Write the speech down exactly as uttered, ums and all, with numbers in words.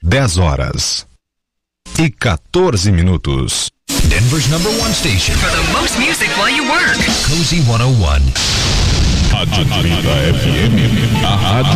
dez horas e quatorze minutos. Denver's number one station for the most music while you work. Cozy cento e um. Atlanta F M, a rádio